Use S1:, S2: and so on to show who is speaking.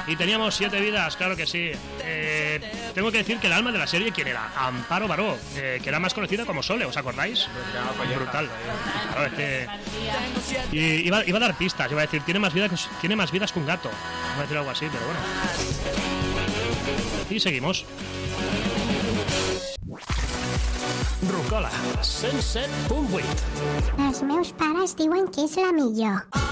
S1: Y teníamos 7 vidas, claro que sí. Tengo que decir que el alma de la serie, ¿quién era? Amparo Baró, que era más conocida como Sole, ¿os acordáis? Brutal. Claro, es que... Y iba a dar pistas, iba a decir, tiene más vidas que un gato. Iba a decir algo así, pero bueno. Y seguimos. Rucola 107.8.
S2: Els meus pares diuen que és la millor.